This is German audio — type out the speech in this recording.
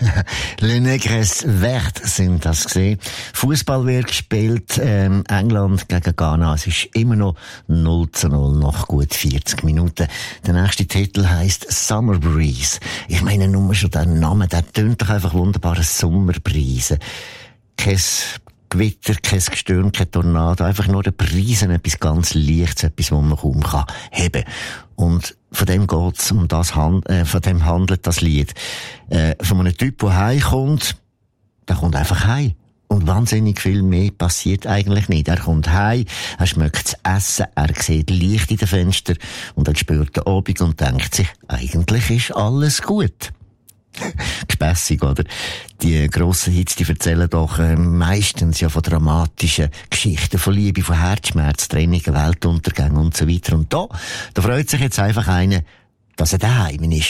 Le Negres Vert sind das gesehen. Fußball wird gespielt, England gegen Ghana. Es ist immer noch 0:0 nach gut 40 Minuten. Der nächste Titel heisst Summer Breeze. Ich meine, nur schon der Name, der tönt doch einfach wunderbar, Sommerbrise. Kein Gewitter, kein Gestirn, kein Tornado, einfach nur der Brisen, etwas ganz Leichtes, etwas, was man kaum heben kann. Und von dem geht's, von dem handelt das Lied. Von einem Typ, der heimkommt, der kommt einfach heim. Und wahnsinnig viel mehr passiert eigentlich nicht. Er kommt heim, er schmeckt das Essen, er sieht Licht in den Fenstern und er spürt den Abend und denkt sich, eigentlich ist alles gut. Gespässig, oder? Die grossen Hits, die erzählen doch meistens ja von dramatischen Geschichten, von Liebe, von Herzschmerz, Trennungen, Weltuntergängen und so weiter. Und da freut sich jetzt einfach einer, dass er daheim ist.